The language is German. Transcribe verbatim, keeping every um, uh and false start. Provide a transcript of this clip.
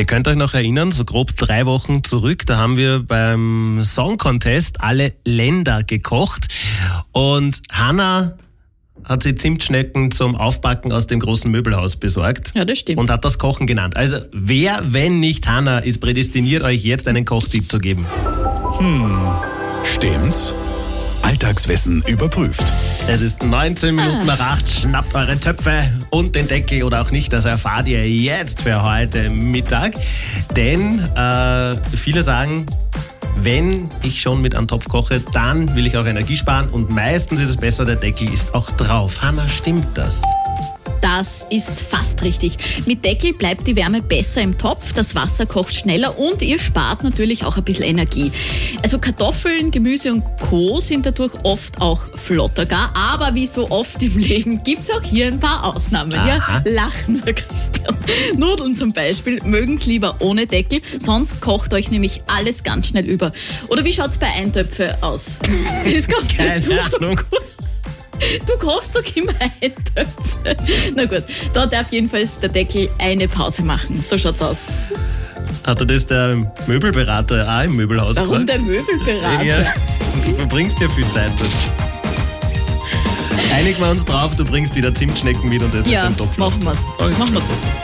Ihr könnt euch noch erinnern, so grob drei Wochen zurück, da haben wir beim Song Contest alle Länder gekocht und Hanna hat sie Zimtschnecken zum Aufbacken aus dem großen Möbelhaus besorgt. Ja, das stimmt. Und hat das Kochen genannt. Also wer, wenn nicht Hanna, ist prädestiniert, euch jetzt einen Kochtipp zu geben? Hm, stimmt's? Alltagswissen überprüft. Es ist neunzehn Minuten nach acht. Schnappt eure Töpfe und den Deckel oder auch nicht. Das erfahrt ihr jetzt für heute Mittag. Denn äh, viele sagen, wenn ich schon mit einem Topf koche, dann will ich auch Energie sparen. Und meistens ist es besser, der Deckel ist auch drauf. Hanna, stimmt das? Das ist fast richtig. Mit Deckel bleibt die Wärme besser im Topf, das Wasser kocht schneller und ihr spart natürlich auch ein bisschen Energie. Also Kartoffeln, Gemüse und Co. sind dadurch oft auch flotter gar, aber wie so oft im Leben gibt es auch hier ein paar Ausnahmen. Ja, lach nur, Christian. Nudeln zum Beispiel mögen es lieber ohne Deckel, sonst kocht euch nämlich alles ganz schnell über. Oder wie schaut es bei Eintöpfe aus? Das kannst Keine du so Ahnung. gut. Du kochst doch immer Eintöpfe. Na gut, da darf jedenfalls der Deckel eine Pause machen. So schaut's aus. Hat er das der Möbelberater auch im Möbelhaus Warum gesagt? der Möbelberater? Ja, du verbringst ja viel Zeit dort. Einigen wir uns drauf, du bringst wieder Zimtschnecken mit und das Ja, mit dem Topf. machen wir's. Alles Machen klar. wir's so.